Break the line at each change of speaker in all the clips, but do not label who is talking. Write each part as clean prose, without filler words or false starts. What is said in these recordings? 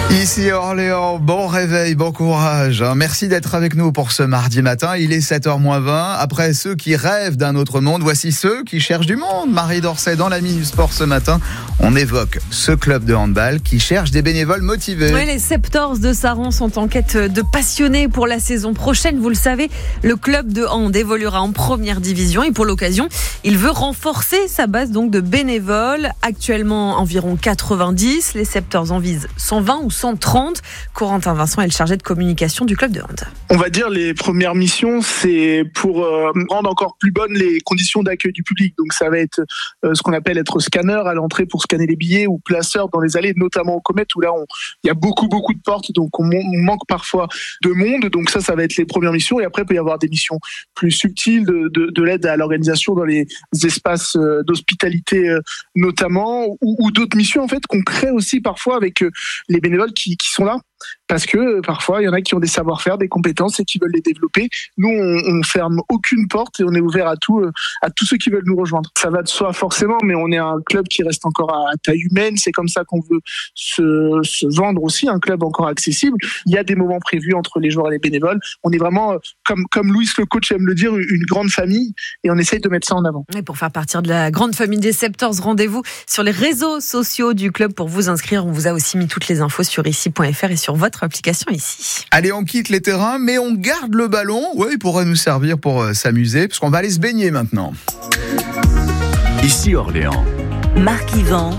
Ici Orléans, bon réveil, bon courage. Merci d'être avec nous pour ce mardi matin. Il est 7h-20. Après ceux qui rêvent d'un autre monde, voici ceux qui cherchent du monde. Marie Dorcet, dans la Minute Sport ce matin, on évoque ce club de handball qui cherche des bénévoles motivés.
Oui, les Septors de Saran sont en quête de passionnés pour la saison prochaine. Vous le savez, le club de hand évoluera en première division et pour l'occasion, il veut renforcer sa base donc de bénévoles. Actuellement environ 90. Les Septors en visent 120 ou 130. Corentin Vincent est le chargé de communication du club de hand.
On va dire les premières missions, c'est pour rendre encore plus bonnes les conditions d'accueil du public. Donc ça va être ce qu'on appelle être scanner à l'entrée pour scanner les billets ou placeur dans les allées, notamment au Comète où là il y a beaucoup de portes, donc on manque parfois de monde. Donc ça va être les premières missions. Et après il peut y avoir des missions plus subtiles de l'aide à l'organisation dans les espaces d'hospitalité notamment, ou d'autres missions en fait qu'on crée aussi parfois avec les bénévoles qui sont là. Parce que parfois, il y en a qui ont des savoir-faire, des compétences et qui veulent les développer. Nous, on ferme aucune porte et on est ouvert à tous ceux qui veulent nous rejoindre. Ça va de soi forcément, mais on est un club qui reste encore à taille humaine. C'est comme ça qu'on veut se vendre aussi, un club encore accessible. Il y a des moments prévus entre les joueurs et les bénévoles. On est vraiment, comme Louis le coach aime le dire, une grande famille et on essaye de mettre ça en avant.
Et pour faire partie de la grande famille des Septors, rendez-vous sur les réseaux sociaux du club pour vous inscrire. On vous a aussi mis toutes les infos sur ici.fr et sur votre application ici.
Allez, on quitte les terrains, mais on garde le ballon. Ouais, il pourrait nous servir pour s'amuser, parce qu'on va aller se baigner maintenant.
Ici Orléans.
Marc Yvan.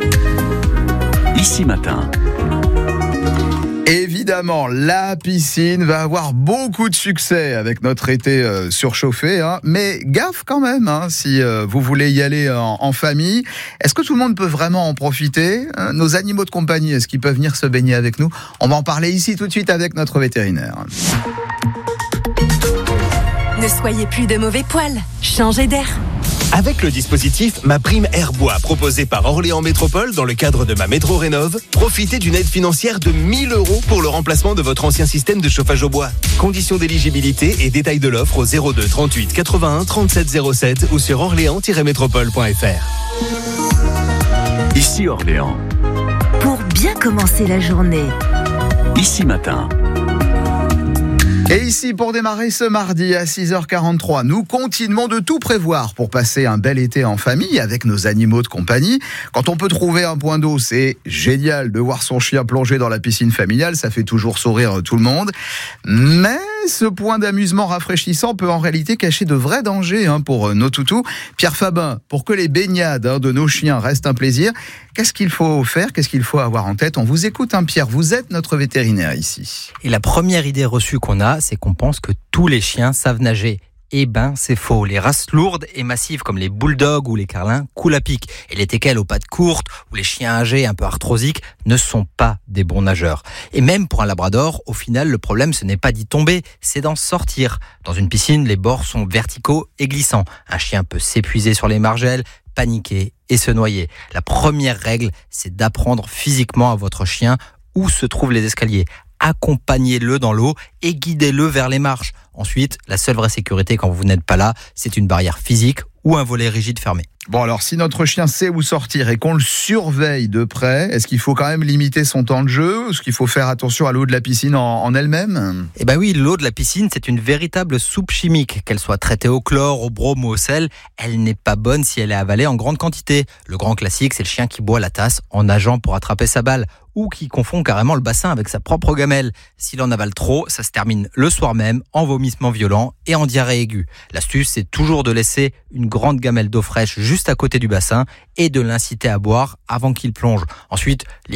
Ici Matin.
Évidemment, la piscine va avoir beaucoup de succès avec notre été surchauffé, hein. Mais gaffe quand même, hein, si vous voulez y aller en famille. Est-ce que tout le monde peut vraiment en profiter ? Nos animaux de compagnie, est-ce qu'ils peuvent venir se baigner avec nous ? On va en parler ici tout de suite avec notre vétérinaire.
Ne soyez plus de mauvais poils, changez d'air.
Avec le dispositif MaPrimeAirBois proposé par Orléans Métropole dans le cadre de ma Métro Rénov', profitez d'une aide financière de 1 000 € pour le remplacement de votre ancien système de chauffage au bois. Conditions d'éligibilité et détails de l'offre au 02 38 81 37 07 ou sur orléans-métropole.fr.
Ici Orléans.
Pour bien commencer la journée.
Ici Matin.
Et ici, pour démarrer ce mardi à 6h43, nous continuons de tout prévoir pour passer un bel été en famille avec nos animaux de compagnie. Quand on peut trouver un point d'eau, c'est génial de voir son chien plonger dans la piscine familiale, ça fait toujours sourire tout le monde. Mais ce point d'amusement rafraîchissant peut en réalité cacher de vrais dangers pour nos toutous. Pierre Fabin, pour que les baignades de nos chiens restent un plaisir, qu'est-ce qu'il faut faire ? Qu'est-ce qu'il faut avoir en tête ? On vous écoute, Pierre, vous êtes notre vétérinaire ici.
Et la première idée reçue qu'on a, c'est qu'on pense que tous les chiens savent nager. Eh ben, c'est faux. Les races lourdes et massives comme les bulldogs ou les carlins coulent à pic. Et les teckels aux pattes courtes ou les chiens âgés un peu arthrosiques ne sont pas des bons nageurs. Et même pour un labrador, au final, le problème, ce n'est pas d'y tomber, c'est d'en sortir. Dans une piscine, les bords sont verticaux et glissants. Un chien peut s'épuiser sur les margelles, paniquer et se noyer. La première règle, c'est d'apprendre physiquement à votre chien où se trouvent les escaliers. Accompagnez-le dans l'eau et guidez-le vers les marches. Ensuite, la seule vraie sécurité quand vous n'êtes pas là, c'est une barrière physique ou un volet rigide fermé.
Bon, alors si notre chien sait où sortir et qu'on le surveille de près, est-ce qu'il faut quand même limiter son temps de jeu ? Est-ce qu'il faut faire attention à l'eau de la piscine en elle-même ?
Eh ben oui, l'eau de la piscine, c'est une véritable soupe chimique. Qu'elle soit traitée au chlore, au brome ou au sel, elle n'est pas bonne si elle est avalée en grande quantité. Le grand classique, c'est le chien qui boit la tasse en nageant pour attraper sa balle ou qui confond carrément le bassin avec sa propre gamelle. S'il en avale trop, ça se termine le soir même en vomissement violent et en diarrhée aiguë. L'astuce, c'est toujours de laisser une grande gamelle d'eau fraîche juste à côté du bassin et de l'inciter à boire avant qu'il plonge. Ensuite,